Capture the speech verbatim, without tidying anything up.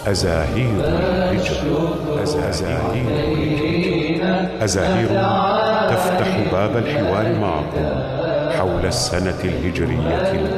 أزاهير الهجرة. أزاهير الهجرة. أزاهير تفتح باب الحوار معكم حول السنة الهجرية